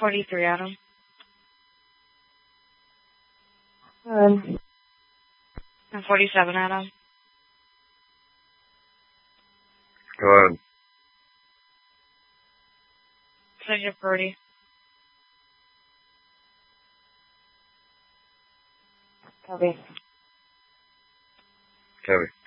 43, Adam. Good. And 47, Adam. Good. Sergeant Brody. Copy. Copy.